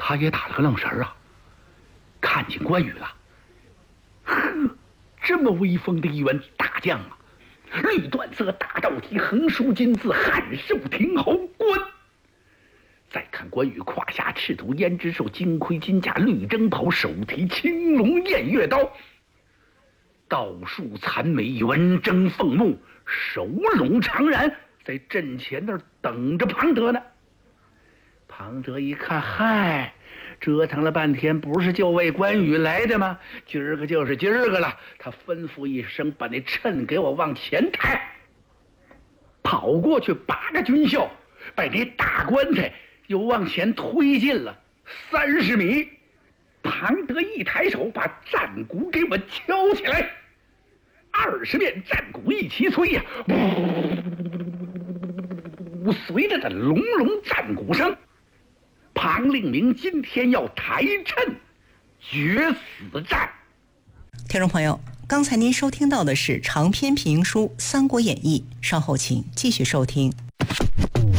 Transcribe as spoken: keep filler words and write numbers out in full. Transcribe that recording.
他也打了个愣神啊，看见关羽了。呵，这么威风的一员大将啊！绿缎色大罩体，横书金字，汉寿亭侯关。再看关羽胯下赤兔胭脂兽，金盔金甲绿征袍，手提青龙偃月刀，道术残眉，文征凤目，手拢长髯，在阵前那儿等着庞德呢。庞德一看，嗨，折腾了半天，不是就为关羽来的吗？今儿个就是今儿个了。他吩咐一声，把那秤给我往前抬，跑过去拔个军袖，把那大棺材又往前推进了三十米。庞德一抬手，把战鼓给我敲起来，二十面战鼓一齐催呀、啊，随着这隆隆战鼓声，庞令明今天要抬秤决死战。 听众朋友，刚才您收听到的是长篇评书《三国演义》，稍后请继续收听。